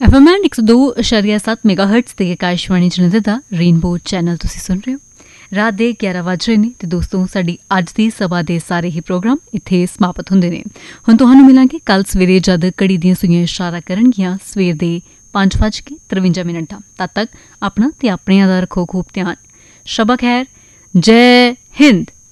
FM 102.7 megahertz ते आकाशवाणी जलंधर दा rainbow channel तुसीं सुन रहे हो। रात दे 11 वज रहे ने ते दोस्तों साडी अज्ज दी सभा दे सारे ही प्रोग्राम इत्थे समाप्त हुंदे ने। हुण तुहानूं मिलांगे कल सवेरे जद घड़ी दियां सूइयां इशारा करनगियां सवेर दे 5:53 दा। तद तक अपना ते अपनियां दा रखो खूब ध्यान। शबा खैर, जय हिंद।